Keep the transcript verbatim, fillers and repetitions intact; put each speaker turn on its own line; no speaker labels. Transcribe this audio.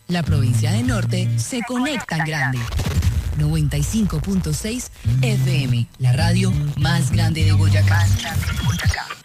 La provincia de Norte se conecta en grande. noventa y cinco punto seis F M, la radio más grande de Boyacá. Más grande de Boyacá.